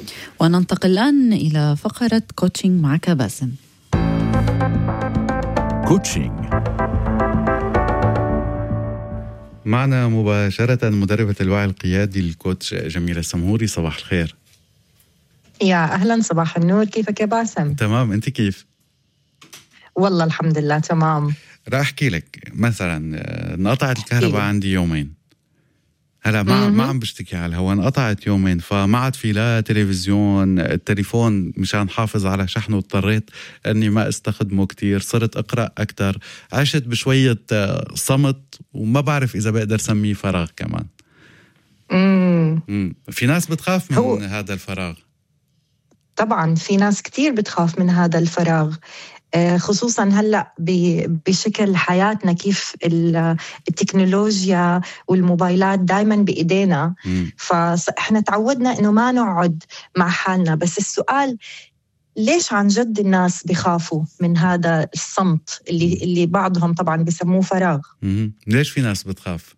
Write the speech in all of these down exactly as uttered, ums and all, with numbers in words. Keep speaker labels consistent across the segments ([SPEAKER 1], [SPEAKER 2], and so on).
[SPEAKER 1] وننتقل الآن إلى فقرة كوتشينج معك باسم.
[SPEAKER 2] كوتشينج معنا مباشرة مدربة الوعي القيادي الكوتش جميلة السمهوري. صباح الخير.
[SPEAKER 3] يا أهلا، صباح النور، كيفك يا باسم؟
[SPEAKER 2] تمام، أنت كيف؟
[SPEAKER 3] والله الحمد لله تمام.
[SPEAKER 2] راح أحكي لك مثلا انقطعت الكهرباء عندي يومين، هلا ما ما عم بشتكي على الهواء، انقطعت يومين فما عاد في لا تلفزيون، التليفون مشان حافظ على شحنه اضطريت اني ما استخدمه كتير، صرت اقرا اكتر، عشت بشويه صمت وما بعرف اذا بقدر سميه فراغ كمان.
[SPEAKER 3] امم
[SPEAKER 2] في ناس بتخاف من هو... هذا الفراغ.
[SPEAKER 3] طبعا في ناس كتير بتخاف من هذا الفراغ، خصوصاً هلأ بشكل حياتنا، كيف التكنولوجيا والموبايلات دايماً بإيدينا. فإحنا تعودنا إنه ما نقعد مع حالنا. بس السؤال، ليش عن جد الناس بيخافوا من هذا الصمت اللي, اللي بعضهم طبعاً بيسموه فراغ؟
[SPEAKER 2] ليش في ناس بتخاف؟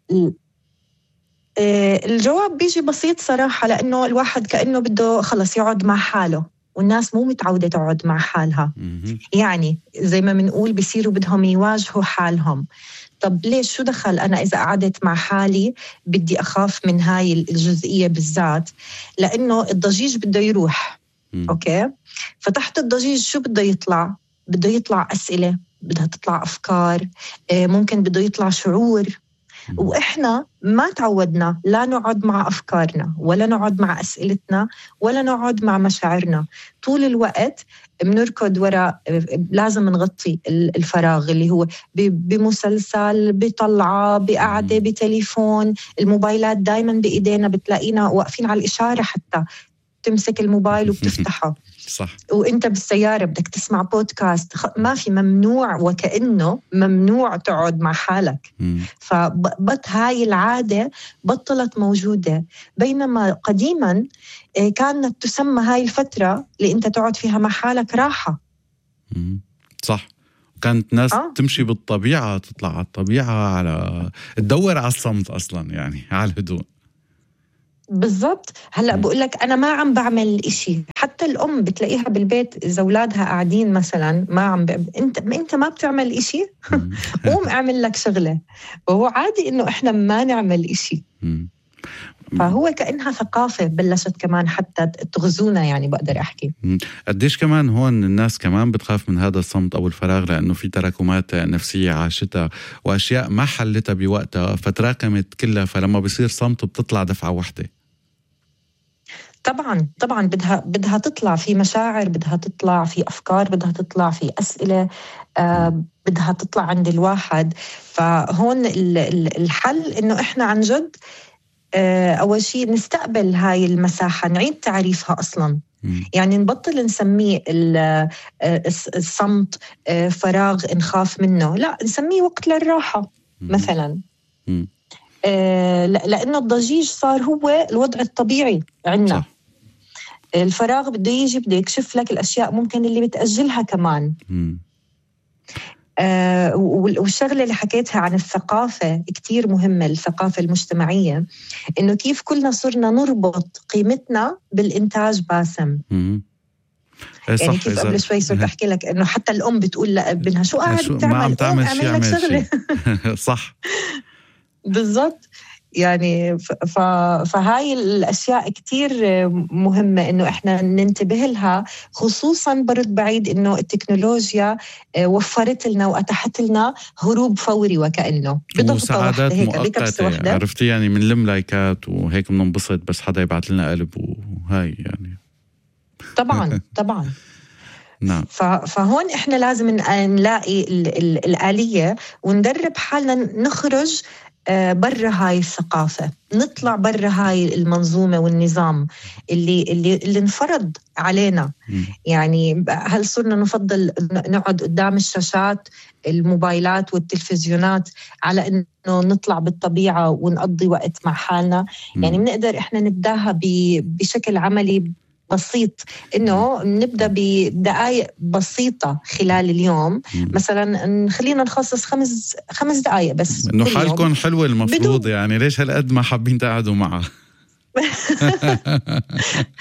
[SPEAKER 3] الجواب بيجي بسيط صراحة، لأنه الواحد كأنه بده خلص يقعد مع حاله، والناس مو متعودة تقعد مع حالها. يعني زي ما منقول بيصيروا بدهم يواجهوا حالهم. طب ليش؟ شو دخل أنا إذا قعدت مع حالي بدي أخاف من هاي الجزئية بالذات؟ لأنه الضجيج بده يروح. أوكي، فتحت الضجيج شو بده يطلع؟ بده يطلع أسئلة، بدها تطلع أفكار، ممكن بده يطلع شعور. وإحنا ما تعودنا لا نقعد مع أفكارنا، ولا نقعد مع أسئلتنا، ولا نقعد مع مشاعرنا. طول الوقت بنركض وراء، لازم نغطي الفراغ اللي هو بمسلسل، بطلعة، بقعدة، بتليفون. الموبايلات دايما بإيدينا، بتلاقينا واقفين على الإشارة حتى تمسك الموبايل وبتفتحه.
[SPEAKER 2] صح.
[SPEAKER 3] وانت بالسيارة بدك تسمع بودكاست، ما في، ممنوع، وكأنه ممنوع تقعد مع حالك. فبط هاي العادة بطلت موجودة، بينما قديما كانت تسمى هاي الفترة اللي انت تقعد فيها مع حالك راحة.
[SPEAKER 2] صح. كانت ناس
[SPEAKER 3] آه.
[SPEAKER 2] تمشي بالطبيعة، تطلع على الطبيعة، على تدور على الصمت أصلا، يعني على الهدوء.
[SPEAKER 3] بالضبط. هلأ بقول لك أنا ما عم بعمل إشي، حتى الأم بتلاقيها بالبيت إذا أولادها قاعدين مثلا ما عم ب... أنت أنت ما بتعمل إشي قوم أعمل لك شغلة، وهو عادي إنه إحنا ما نعمل إشي. فهو كأنها ثقافة بلشت كمان حتى تغزونا، يعني بقدر أحكي.
[SPEAKER 2] قديش كمان هون الناس كمان بتخاف من هذا الصمت أو الفراغ، لأنه في تراكمات نفسية عاشتها وأشياء ما حلتها بوقتها فتراكمت كلها، فلما بيصير صمت بتطلع دفعة واحدة.
[SPEAKER 3] طبعا طبعا بدها بدها تطلع في مشاعر، بدها تطلع في أفكار، بدها تطلع في أسئلة، آه بدها تطلع عند الواحد. فهون الحل إنه إحنا عن جد آه أول شيء نستقبل هاي المساحة، نعيد تعريفها أصلا. مم. يعني نبطل نسميه الصمت آه فراغ نخاف منه، لا، نسميه وقت للراحة. مم. مثلا مم. آه لأنه الضجيج صار هو الوضع الطبيعي عنا. الفراغ بده يجي، بده يكشف لك الأشياء ممكن اللي بتأجلها كمان. آه والشغلة اللي حكيتها عن الثقافة كتير مهمة، الثقافة المجتمعية، إنه كيف كلنا صرنا نربط قيمتنا بالإنتاج باسم. مم. يعني كيف قبل شوي صرت أحكي لك إنه حتى الأم بتقول لابنها شو قاعد بتعمل؟
[SPEAKER 2] ما عم تعمل شيء،
[SPEAKER 3] أعمل لك شغلة.
[SPEAKER 2] صح.
[SPEAKER 3] بالضبط. يعني ف... فهاي الأشياء كتير مهمة إنه إحنا ننتبه لها، خصوصاً برد بعيد إنه التكنولوجيا وفرت لنا وأتاحت لنا هروب فوري، وكأنه
[SPEAKER 2] بضغطة واحدة هيك بكبسة واحدة، عرفتي؟ يعني من لم لايكات وهيك بننبسط بس حدا يبعث لنا قلب وهاي يعني.
[SPEAKER 3] طبعاً طبعاً.
[SPEAKER 2] نعم.
[SPEAKER 3] فهون إحنا لازم نلاقي ال... ال... الآلية وندرب حالنا نخرج برا هاي الثقافة، نطلع برا هاي المنظومة والنظام اللي اللي اللي انفرض علينا. م. يعني هل صرنا نفضل نقعد قدام الشاشات، الموبايلات والتلفزيونات، على إنه نطلع بالطبيعة ونقضي وقت مع حالنا؟ م. يعني بنقدر إحنا نبداها بشكل عملي بسيط، إنه نبدأ بدقائق بسيطة خلال اليوم. مم. مثلا خلينا نخصص خمس خمس دقائق بس.
[SPEAKER 2] إنه حالكم حلوة المفروض بدون... يعني ليش هالقد ما حابين تقعدوا معها؟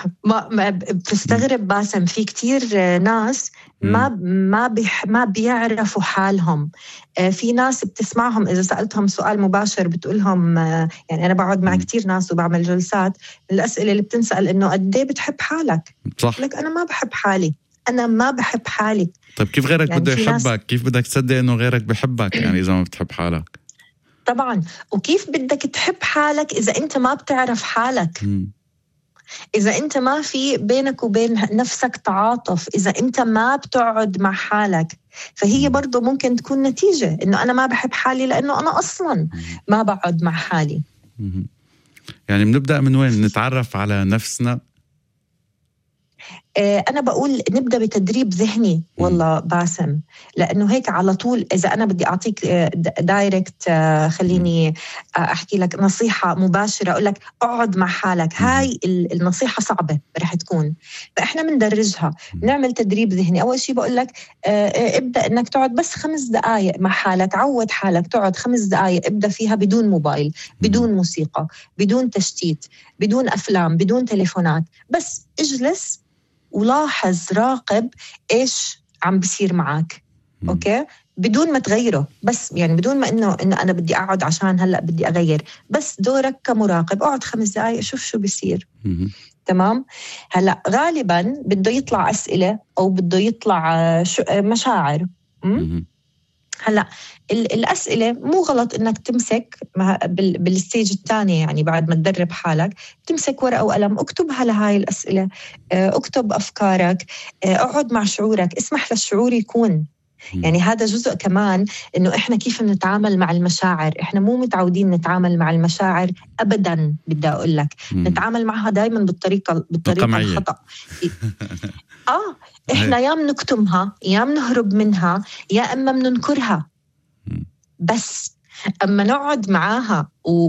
[SPEAKER 3] ما, ما بتستغرب باسم، في كتير ناس ما ما بيح ما بيعرفوا حالهم. في ناس بتسمعهم إذا سألتهم سؤال مباشر بتقولهم، يعني أنا بقعد مع كتير ناس وبعمل جلسات، الأسئلة اللي بتنسأل إنه قد إيه بتحب حالك؟
[SPEAKER 2] صح.
[SPEAKER 3] لك أنا ما بحب حالي، أنا ما بحب حالي.
[SPEAKER 2] طيب كيف غيرك
[SPEAKER 3] يعني
[SPEAKER 2] بده يحبك؟
[SPEAKER 3] ناس...
[SPEAKER 2] كيف بدك تصدق إنه غيرك بحبك يعني إذا ما بتحب حالك؟
[SPEAKER 3] طبعا. وكيف بدك تحب حالك إذا أنت ما بتعرف حالك؟ م. إذا أنت ما في بينك وبين نفسك تعاطف، إذا أنت ما بتقعد مع حالك، فهي برضو ممكن تكون نتيجة إنه أنا ما بحب حالي لأنه أنا أصلاً ما بقعد مع حالي.
[SPEAKER 2] يعني بنبدأ من وين نتعرف على نفسنا؟
[SPEAKER 3] أنا بقول نبدأ بتدريب ذهني والله باسم، لأنه هيك على طول إذا أنا بدي أعطيك دايركت، خليني أحكي لك نصيحة مباشرة أقول لك أقعد مع حالك، هاي النصيحة صعبة رح تكون، فإحنا بندرجها، نعمل تدريب ذهني. أول شيء بقول لك ابدأ إنك تقعد بس خمس دقايق مع حالك، عود حالك تقعد خمس دقايق، ابدأ فيها بدون موبايل، بدون موسيقى، بدون تشتيت، بدون أفلام، بدون تليفونات، بس اجلس ولاحظ، راقب إيش عم بيصير معك. م. أوكي، بدون ما تغيره، بس يعني بدون ما إنه إنه أنا بدي أقعد عشان هلأ بدي أغير، بس دورك كمراقب، أقعد خمس دقايق شوف شو بيصير. م. تمام. هلأ غالباً بده يطلع أسئلة أو بده يطلع مشاعر. م. هلأ الأسئلة مو غلط إنك تمسك بالستيج الثاني، يعني بعد ما تدرب حالك تمسك ورقة وقلم، اكتبها لهاي الأسئلة، اكتب أفكارك، اقعد مع شعورك، اسمح للشعور يكون. يعني هذا جزء كمان إنه إحنا كيف نتعامل مع المشاعر، إحنا مو متعودين نتعامل مع المشاعر أبداً، بدي أقول لك نتعامل معها دايماً بالطريقة بالطريقة الخطأ. آه إحنا يا منكتمها يا منهرب منها يا إما مننكرها، بس أما نقعد معاها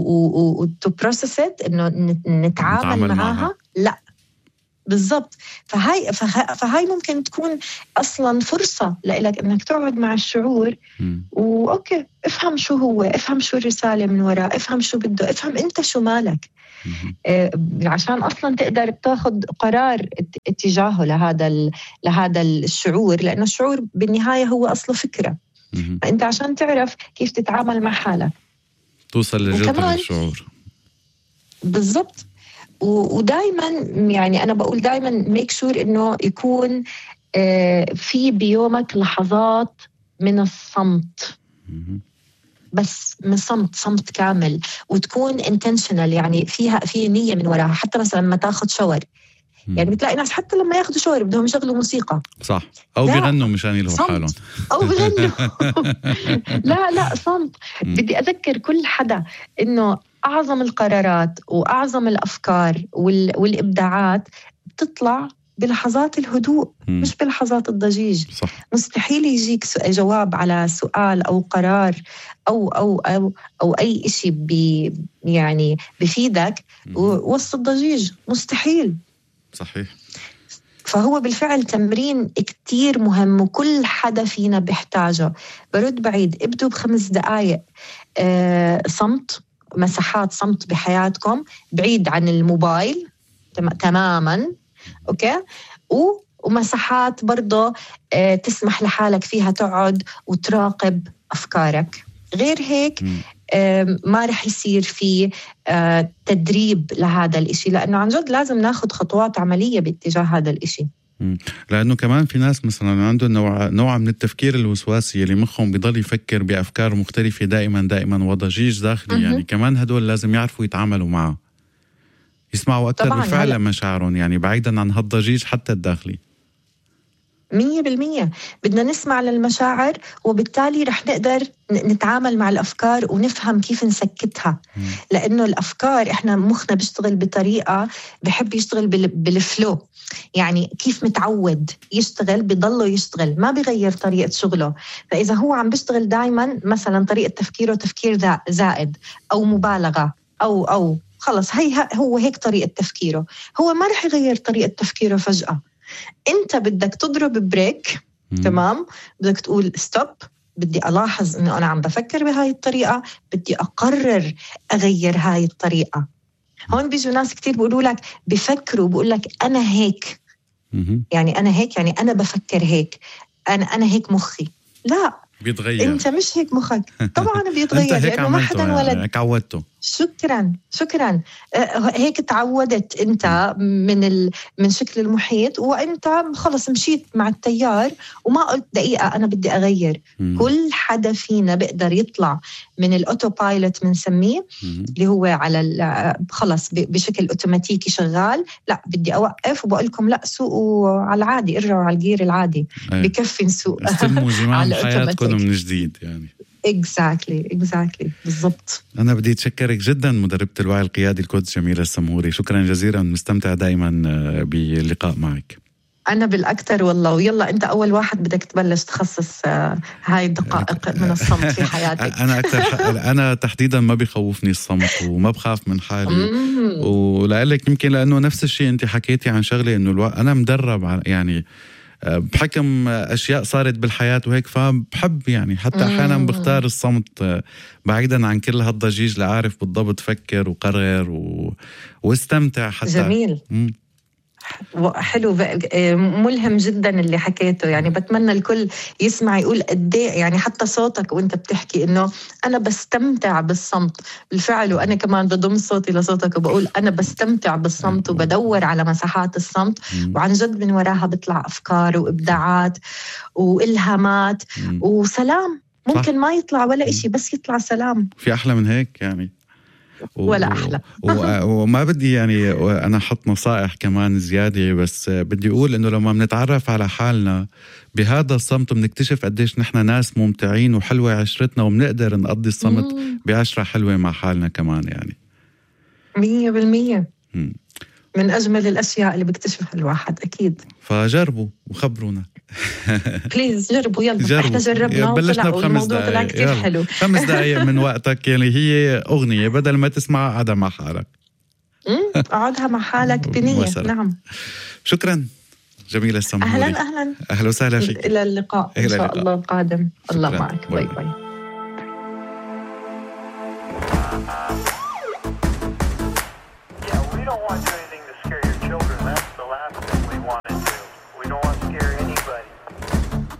[SPEAKER 3] وتبروسست إنه نتعامل معاها, معاها لا بالضبط. فهاي فهاي ممكن تكون أصلاً فرصة لإلك إنك تقعد مع الشعور وأوكي افهم شو هو، افهم شو الرسالة من وراء، افهم شو بده، افهم أنت شو مالك، آه عشان أصلاً تقدر تاخد قرار اتجاهه لهذا لهذا الشعور، لأنه الشعور بالنهاية هو أصله فكرة. فأنت عشان تعرف كيف تتعامل مع حالك
[SPEAKER 2] توصل لجذر الشعور
[SPEAKER 3] بالضبط. ودايما يعني أنا بقول دايما ميك شور إنه يكون في بيومك لحظات من الصمت، بس من صمت صمت كامل، وتكون intentional، يعني فيها في نية من وراها. حتى مثلا لما تاخد شاور، يعني بتلاقي ناس حتى لما ياخدوا شاور بدهم يشغلوا موسيقى،
[SPEAKER 2] صح، أو بيغنوا مشان يلهوا حالهم،
[SPEAKER 3] أو بيغنوا لا لا صمت. بدي أذكر كل حدا إنه أعظم القرارات وأعظم الأفكار والإبداعات بتطلع بلحظات الهدوء، م. مش بلحظات الضجيج.
[SPEAKER 2] صح.
[SPEAKER 3] مستحيل يجيك جواب على سؤال أو قرار أو أو أو أو أي إشي بي يعني بفيدك وسط الضجيج، مستحيل.
[SPEAKER 2] صحيح.
[SPEAKER 3] فهو بالفعل تمرين كتير مهم وكل حدا فينا بيحتاجه. برد بعيد، ابدوا بخمس دقايق آه صمت، مساحات صمت بحياتكم بعيد عن الموبايل تماماً، أوكي، ومساحات برضو آه تسمح لحالك فيها تقعد وتراقب أفكارك. غير هيك آه ما رح يصير في آه تدريب لهذا الإشي، لأنه عن جد لازم ناخد خطوات عملية باتجاه هذا الإشي.
[SPEAKER 2] لأنه كمان في ناس مثلا عنده نوع, نوع من التفكير الوسواسي اللي مخهم بيضل يفكر بأفكار مختلفة دائما دائما وضجيج داخلي. يعني كمان هدول لازم يعرفوا يتعاملوا معه، يسمعوا أكثر بفعل مشاعرهم، يعني بعيدا عن هالضجيج حتى الداخلي.
[SPEAKER 3] مية بالمية بدنا نسمع للمشاعر، وبالتالي رح نقدر نتعامل مع الأفكار ونفهم كيف نسكتها. م. لأنه الأفكار إحنا مخنا بيشتغل بطريقة بحب يشتغل بالفلو، يعني كيف متعود يشتغل بيضله يشتغل، ما بيغير طريقة شغله. فإذا هو عم بيشتغل دايما مثلا طريقة تفكيره تفكير زائد أو مبالغة أو أو خلص هي هو هيك طريقة تفكيره، هو ما رح يغير طريقة تفكيره فجأة. انت بدك تضرب بريك، تمام، بدك تقول ستوب، بدي ألاحظ إنه أنا عم بفكر بهاي الطريقة، بدي أقرر أغير هاي الطريقة. هون بيجوا ناس كتير بيقولوا لك بفكروا بيقول لك أنا هيك، يعني أنا هيك يعني أنا بفكر هيك، أنا أنا هيك مخي. لا،
[SPEAKER 2] بيتغير.
[SPEAKER 3] انت مش هيك مخك طبعا بيتغير لانه ما حدا ولد.
[SPEAKER 2] هيك عودته.
[SPEAKER 3] شكرا شكرا آه هيك تعودت انت من ال... من شكل المحيط، وانت خلص مشيت مع التيار وما قلت دقيقه انا بدي اغير. مم. كل حدا فينا بيقدر يطلع من الاوتو بايلوت بنسميه، اللي هو على خلص بشكل اوتوماتيكي شغال. لا بدي اوقف وبقول لكم لا سوقوا على العادي، ارجعوا على الجير العادي. أيه. بكفي نسوق
[SPEAKER 2] استلموا زمام حياتكم من جديد يعني.
[SPEAKER 3] exactly exactly بالضبط.
[SPEAKER 2] أنا بدي أتشكرك جدا مدربة الوعي القيادي الكوتش جميلة السمهوري، شكرا جزيلا، مستمتع دايما باللقاء معك.
[SPEAKER 3] أنا بالأكثر والله. ويلا أنت أول واحد بدك تبلش تخصص هاي الدقائق من الصمت في حياتك.
[SPEAKER 2] أنا أكثر أنا تحديدا ما بيخوفني الصمت وما بخاف من حالي، ولقلك يمكن لأنه نفس الشيء أنت حكيتي عن شغلة إنه الو... أنا مدرب يعني بحكم أشياء صارت بالحياة وهيك، فبحب يعني حتى أحيانا بختار الصمت بعيدا عن كل هالضجيج لأعرف بالضبط فكر وقرر و... واستمتع حتى.
[SPEAKER 3] جميل. مم. حلو، ملهم جدا اللي حكيته. يعني بتمنى الكل يسمع يقول قديه، يعني حتى صوتك وانت بتحكي انه انا بستمتع بالصمت بالفعل. وانا كمان بضم صوتي لصوتك وبقول انا بستمتع بالصمت وبدور على مساحات الصمت، وعن جد من وراها بيطلع افكار وابداعات والهامات وسلام. ممكن ما يطلع ولا إشي بس يطلع سلام.
[SPEAKER 2] في احلى من هيك يعني
[SPEAKER 3] ولا أحلى.
[SPEAKER 2] وما بدي يعني أنا أحط نصائح كمان زيادة، بس بدي أقول إنه لما بنتعرف على حالنا بهذا الصمت بنكتشف قديش نحن ناس ممتعين وحلوة عشرتنا، وبنقدر نقضي الصمت بعشرة حلوة مع حالنا كمان يعني
[SPEAKER 3] مية بالمية. من أجمل الأشياء اللي بيكتشفها الواحد أكيد.
[SPEAKER 2] فجربوا وخبرونا.
[SPEAKER 3] بليز جربوا. يلا
[SPEAKER 2] جربوا.
[SPEAKER 3] احنا جربنا
[SPEAKER 2] بلشنا بخمس دقائق
[SPEAKER 3] كتير حلو.
[SPEAKER 2] خمس دقائق من وقتك يعني هي أغنية بدل ما تسمع قعدها مع حالك.
[SPEAKER 3] قعدها مع حالك بنية. نعم.
[SPEAKER 2] شكرا جميلة السمهوري.
[SPEAKER 3] أهلا أهلا
[SPEAKER 2] أهلا وسهلا فيك.
[SPEAKER 3] إلى اللقاء إن شاء الله القادم. الله معك. باي باي.
[SPEAKER 4] Yeah, we don't want you